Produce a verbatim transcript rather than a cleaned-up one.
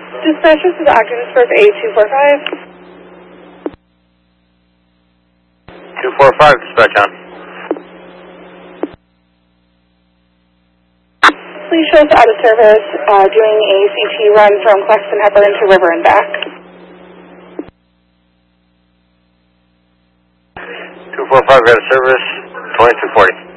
Dispatch, this is Oculus First A two four five. two four five, dispatch on. Please show us out of service, uh, doing a C T run from Claxton Heifer into River and back. two four five, got a service, twenty-two forty.